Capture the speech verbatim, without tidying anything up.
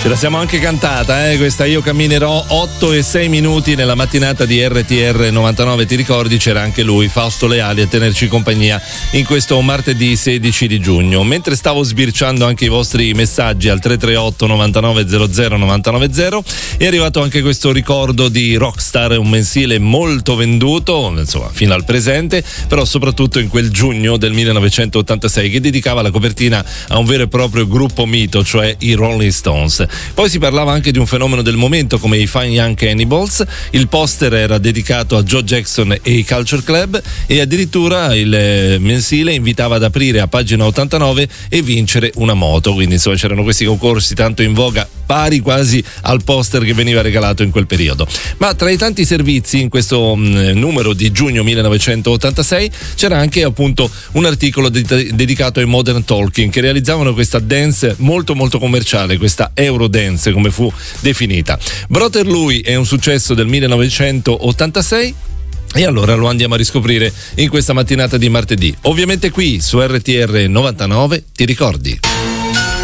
Ce la siamo anche cantata, eh? Questa Io camminerò. Otto e sei minuti nella mattinata di R T R novantanove. Ti ricordi? C'era anche lui, Fausto Leali, a tenerci compagnia in questo martedì sedici di giugno. Mentre stavo sbirciando anche i vostri messaggi al tre tre otto novantanove zero zero novantanove zero, è arrivato anche questo ricordo di Rockstar, un mensile molto venduto, insomma, fino al presente, però soprattutto in quel giugno del millenovecentottantasei, che dedicava la copertina a un vero e proprio gruppo mito, cioè i Rolling Stones. Poi si parlava anche di un fenomeno del momento come i Fine Young Cannibals. Il poster era dedicato a Joe Jackson e i Culture Club, e addirittura il mensile invitava ad aprire a pagina ottantanove e vincere una moto. Quindi insomma c'erano questi concorsi tanto in voga, pari quasi al poster che veniva regalato in quel periodo. Ma tra i tanti servizi in questo mh, numero di giugno millenovecentottantasei c'era anche appunto un articolo de- dedicato ai Modern Talking, che realizzavano questa dance molto molto commerciale, questa Eurodance come fu definita. Brother Louie è un successo del millenovecentottantasei, e allora lo andiamo a riscoprire in questa mattinata di martedì, ovviamente qui su R T R novantanove. Ti ricordi?